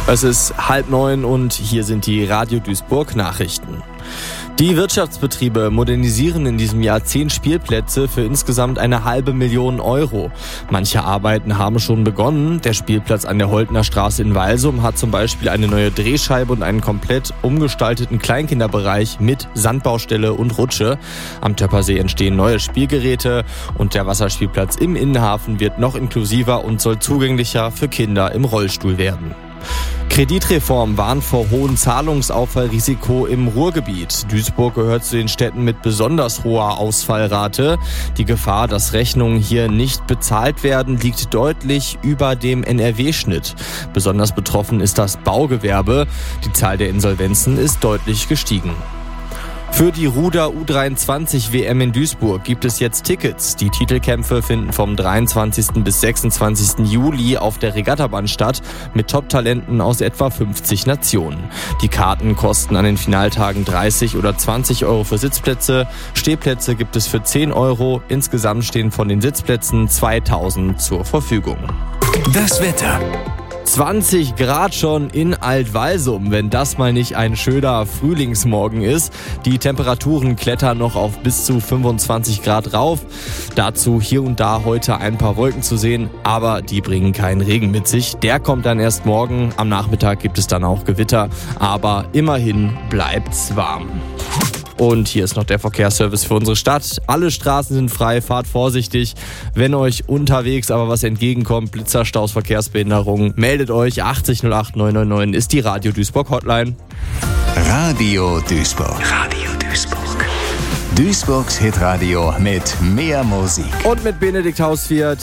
Es ist 8:30 und hier sind die Radio Duisburg Nachrichten. Die Wirtschaftsbetriebe modernisieren in diesem Jahr 10 Spielplätze für insgesamt 500.000 Euro. Manche Arbeiten haben schon begonnen. Der Spielplatz an der Holtener Straße in Walsum hat zum Beispiel eine neue Drehscheibe und einen komplett umgestalteten Kleinkinderbereich mit Sandbaustelle und Rutsche. Am Töppersee entstehen neue Spielgeräte und der Wasserspielplatz im Innenhafen wird noch inklusiver und soll zugänglicher für Kinder im Rollstuhl werden. Kreditreform warnt vor hohem Zahlungsauffallrisiko im Ruhrgebiet. Duisburg gehört zu den Städten mit besonders hoher Ausfallrate. Die Gefahr, dass Rechnungen hier nicht bezahlt werden, liegt deutlich über dem NRW-Schnitt. Besonders betroffen ist das Baugewerbe. Die Zahl der Insolvenzen ist deutlich gestiegen. Für die Ruder U23 WM in Duisburg gibt es jetzt Tickets. Die Titelkämpfe finden vom 23. bis 26. Juli auf der Regattabahn statt, mit Top-Talenten aus etwa 50 Nationen. Die Karten kosten an den Finaltagen 30 oder 20 Euro für Sitzplätze. Stehplätze gibt es für 10 Euro. Insgesamt stehen von den Sitzplätzen 2000 zur Verfügung. Das Wetter. 20 Grad schon in Altwalsum, wenn das mal nicht ein schöner Frühlingsmorgen ist. Die Temperaturen klettern noch auf bis zu 25 Grad rauf. Dazu hier und da heute ein paar Wolken zu sehen, aber die bringen keinen Regen mit sich. Der kommt dann erst morgen. Am Nachmittag gibt es dann auch Gewitter, aber immerhin bleibt's warm. Und hier ist noch der Verkehrsservice für unsere Stadt. Alle Straßen sind frei, fahrt vorsichtig. Wenn euch unterwegs aber was entgegenkommt, Blitzerstaus, Verkehrsbehinderungen, meldet euch. 80 08 999 ist die Radio Duisburg Hotline. Radio Duisburg. Radio Duisburg. Duisburgs Hitradio mit mehr Musik. Und mit Benedikt Hausviert.